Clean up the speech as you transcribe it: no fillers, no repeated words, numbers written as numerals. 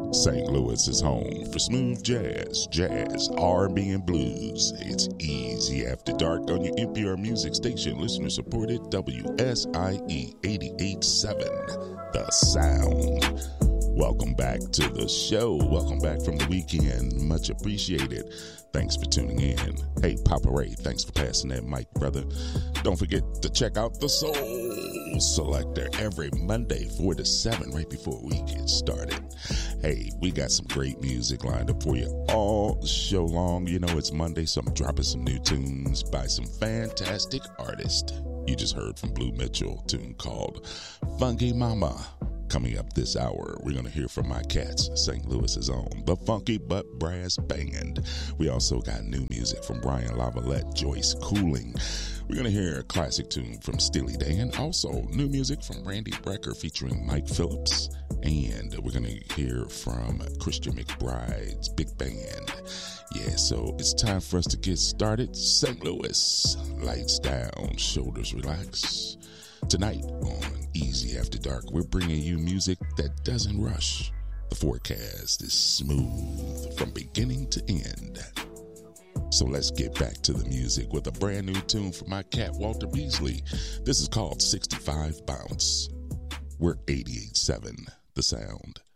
St. Louis is home for smooth jazz, R&B, and blues. It's Easy After Dark on your NPR music station, listener-supported WSIE 88.7, The Sound. Welcome back to the show. Welcome back from the weekend. Much appreciated. Thanks for tuning in. Hey, Papa Ray, thanks for passing that mic, brother. Don't forget to check out the Soul Selector every Monday, 4 to 7, right before we get started. Hey, we got some great music lined up for you all show long. You know, it's Monday, so I'm dropping some new tunes by some fantastic artists. You just heard from Blue Mitchell, a tune called Funky Mama. Coming up this hour, we're going to hear from my cats, St. Louis's own, the Funky Butt Brass Band. We also got new music from Brian Lavalette, Joyce Cooling. We're going to hear a classic tune from Steely Dan. Also, new music from Randy Brecker featuring Mike Phillips. And we're going to hear from Christian McBride's Big Band. Yeah, so it's time for us to get started. St. Louis, lights down, shoulders relax. Tonight on Easy After Dark, we're bringing you music that doesn't rush. The forecast is smooth from beginning to end. So let's get back to the music with a brand new tune from my cat, Walter Beasley. This is called 65 Bounce. We're 88.7, The Sound.